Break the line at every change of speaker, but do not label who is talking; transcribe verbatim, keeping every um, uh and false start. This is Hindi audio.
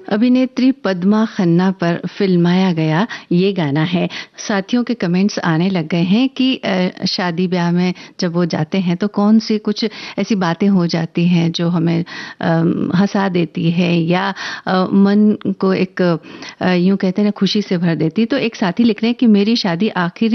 अभिनेत्री पद्मा खन्ना पर फिल्माया गया ये गाना है। साथियों के कमेंट्स आने लग गए हैं कि अ, शादी ब्याह में जब वो जाते हैं तो कौन सी कुछ ऐसी बातें हो जाती हैं जो हमें अम, हंसा देती है या अ, मन को एक अ, यूं कहते हैं ना खुशी से भर देती। तो एक साथी लिख रहे हैं कि मेरी शादी आखिर